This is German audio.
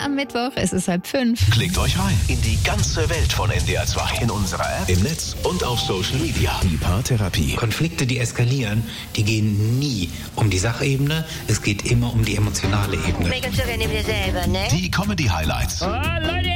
am Mittwoch. Es ist 4:30. Klickt euch rein in die ganze Welt von NDR 2. In unserer App, im Netz und auf Social Media. Die Paartherapie. Konflikte, die eskalieren, die gehen nie um die Sachebene. Es geht immer um die emotionale Ebene. Die Comedy-Highlights. Oh, Leute,